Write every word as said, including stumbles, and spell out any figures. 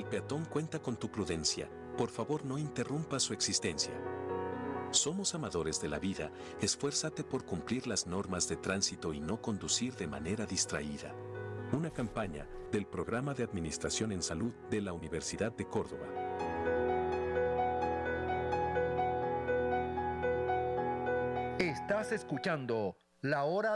peatón cuenta con tu prudencia, por favor no interrumpa su existencia. Somos amadores de la vida, esfuérzate por cumplir las normas de tránsito y no conducir de manera distraída. Una campaña del Programa de Administración en Salud de la Universidad de Córdoba. Estás escuchando La Hora